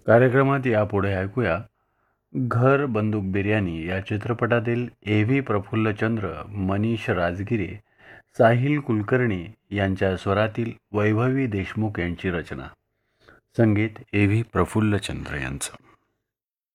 कार्यक्रमात यापुढे ऐकूया घर बंदूक बिर्याणी या चित्रपटातील ए व्ही प्रफुल्लचंद्र, मनीष राजगिरे, साहिल कुलकर्णी यांच्या स्वरातील वैभवी देशमुख यांची रचना. संगीत ए व्ही प्रफुल्लचंद्र यांचं.